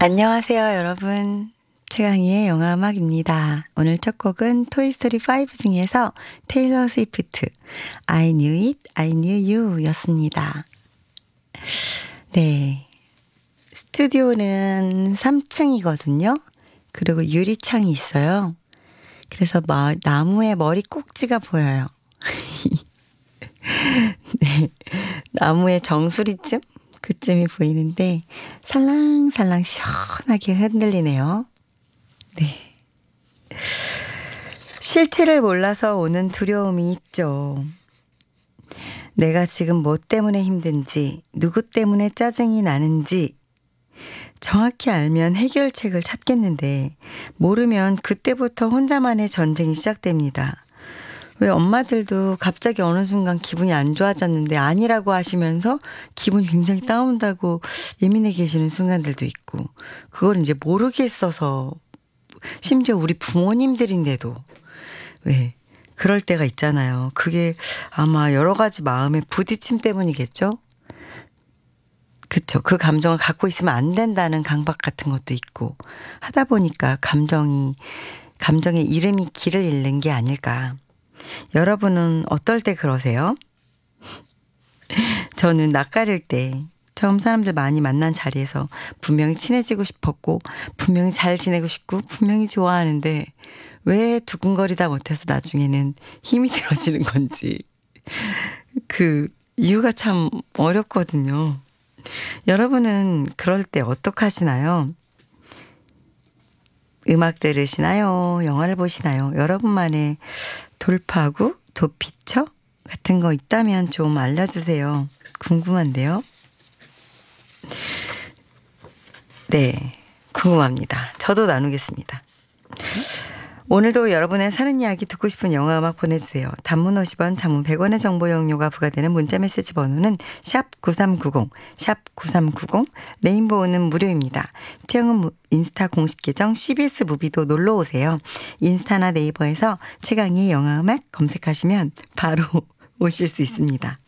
안녕하세요, 여러분. 최강희의 영화 음악입니다. 오늘 첫 곡은 토이스토리 5 중에서 테일러 스위프트 I knew it, I knew you 였습니다. 네. 스튜디오는 3층이거든요. 그리고 유리창이 있어요. 그래서 나무의 머리 꼭지가 보여요. 네. 나무의 정수리쯤? 그쯤이 보이는데 살랑살랑 시원하게 흔들리네요. 네. 실체를 몰라서 오는 두려움이 있죠. 내가 지금 뭐 때문에 힘든지, 누구 때문에 짜증이 나는지 정확히 알면 해결책을 찾겠는데 모르면 그때부터 혼자만의 전쟁이 시작됩니다. 왜 엄마들도 갑자기 어느 순간 기분이 안 좋아졌는데 아니라고 하시면서 기분이 굉장히 다운되고 예민해 계시는 순간들도 있고, 그걸 이제 모르겠어서, 심지어 우리 부모님들인데도 왜 그럴 때가 있잖아요. 그게 아마 여러 가지 마음의 부딪힘 때문이겠죠? 그쵸. 그 감정을 갖고 있으면 안 된다는 강박 같은 것도 있고 하다 보니까 감정의 이름이 길을 잃는 게 아닐까. 여러분은 어떨 때 그러세요? 저는 낯가릴 때 처음 사람들 많이 만난 자리에서 분명히 친해지고 싶었고 분명히 잘 지내고 싶고 분명히 좋아하는데 왜 두근거리다 못해서 나중에는 힘이 들어지는 건지 그 이유가 참 어렵거든요. 여러분은 그럴 때 어떡하시나요? 음악 들으시나요? 영화를 보시나요? 여러분만의 돌파구, 도피처 같은 거 있다면 좀 알려주세요. 궁금한데요. 네, 궁금합니다. 저도 나누겠습니다. 오늘도 여러분의 사는 이야기 듣고 싶은 영화 음악 보내주세요. 단문 50원, 장문 100원의 정보 용료가 부과되는 문자메시지 번호는 샵 9390, 샵 9390, 레인보우는 무료입니다. 태영은 인스타 공식 계정 CBS 무비도 놀러오세요. 인스타나 네이버에서 최강희 영화 음악 검색하시면 바로 오실 수 있습니다.